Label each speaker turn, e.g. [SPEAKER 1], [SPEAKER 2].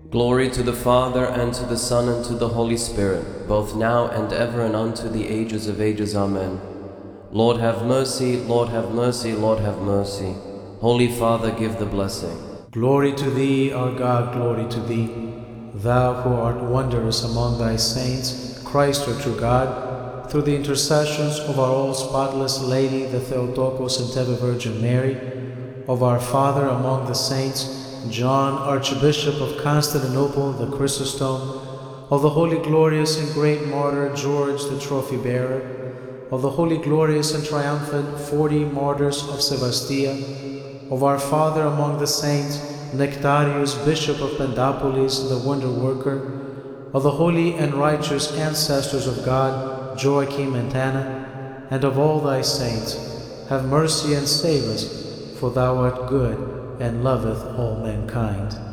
[SPEAKER 1] Glory to the Father, and to the Son, and to the Holy Spirit, both now and ever, and unto the ages of ages. Amen. Lord have mercy, Lord have mercy, Lord have mercy. Holy Father, give the blessing.
[SPEAKER 2] Glory to thee, our God, glory to thee. Thou who art wondrous among thy saints, Christ our true God, through the intercessions of our all spotless Lady, the Theotokos and ever Virgin Mary, of our Father among the saints, John, Archbishop of Constantinople, the Chrysostom, of the holy, glorious, and great martyr George, the trophy bearer, of the holy, glorious, and triumphant 40 martyrs of Sebastia, of our Father among the saints, Nectarius, Bishop of Pendapolis, the wonder worker, of the holy and righteous ancestors of God, Joachim and Anna, and of all thy saints, have mercy and save us, for thou art good and loveth all mankind.